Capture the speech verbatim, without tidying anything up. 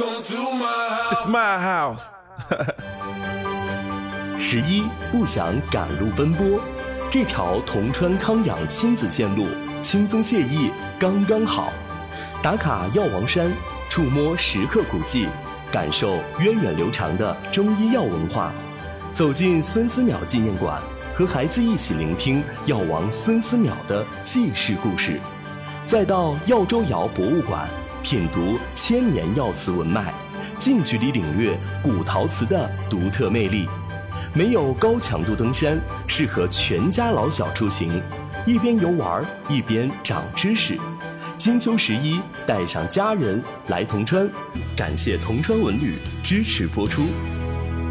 It's my house 十一不想赶路奔波，这条铜川康养亲子线路轻松惬意刚刚好。打卡药王山，触摸石刻古迹，感受源远流长的中医药文化。走进孙思邈纪念馆，和孩子一起聆听药王孙思邈的济世故事。再到药周窑博物馆，品读千年药瓷文脉，近距离领略古陶瓷的独特魅力。没有高强度登山，适合全家老小出行，一边游玩一边长知识。金秋十一，带上家人来铜川，感谢铜川文旅支持播出。